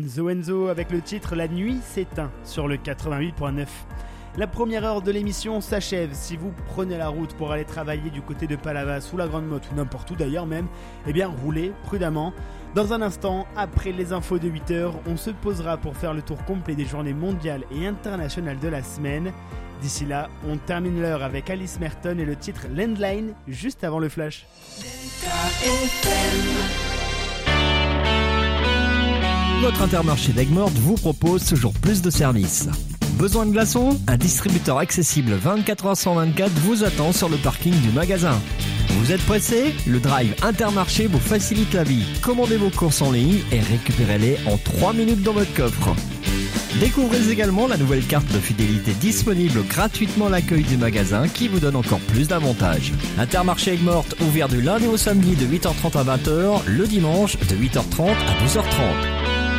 Enzo Enzo avec le titre La nuit s'éteint sur le 88.9. La première heure de l'émission s'achève. Si vous prenez la route pour aller travailler du côté de Palavas ou la Grande Motte ou n'importe où d'ailleurs même, eh bien roulez prudemment. Dans un instant, après les infos de 8h, on se posera pour faire le tour complet des journées mondiales et internationales de la semaine. D'ici là, on termine l'heure avec Alice Merton et le titre Landline juste avant le flash. Votre Intermarché d'Aigues-Mortes vous propose toujours plus de services. Besoin de glaçons ? Un distributeur accessible 24h/24 vous attend sur le parking du magasin. Vous êtes pressé ? Le drive Intermarché vous facilite la vie. Commandez vos courses en ligne et récupérez-les en 3 minutes dans votre coffre. Découvrez également la nouvelle carte de fidélité disponible gratuitement à l'accueil du magasin qui vous donne encore plus d'avantages. Intermarché Aigues-Mortes ouvert du lundi au samedi de 8h30 à 20h, le dimanche de 8h30 à 12h30.